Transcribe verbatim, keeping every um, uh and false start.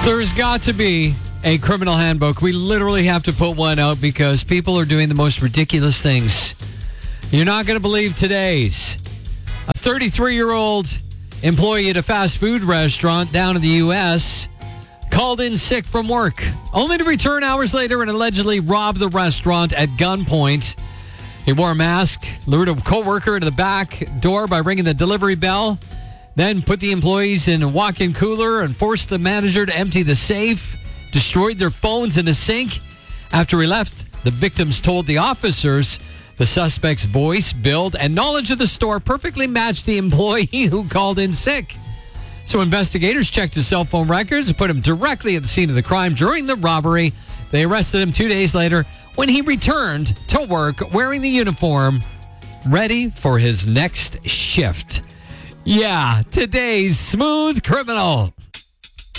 There's got to be a criminal handbook. We literally have to put one out because people are doing the most ridiculous things. You're not going to believe today's. A thirty-three-year-old employee at a fast food restaurant down in the U S called in sick from work, only to return hours later and allegedly rob the restaurant at gunpoint. He wore a mask, lured a coworker into the back door by ringing the delivery bell, then put the employees in a walk-in cooler and forced the manager to empty the safe, destroyed their phones in a sink. After he left, the victims told the officers the suspect's voice, build, and knowledge of the store perfectly matched the employee who called in sick. So investigators checked his cell phone records and put him directly at the scene of the crime during the robbery. They arrested him two days later when he returned to work wearing the uniform, ready for his next shift. Yeah, today's smooth criminal.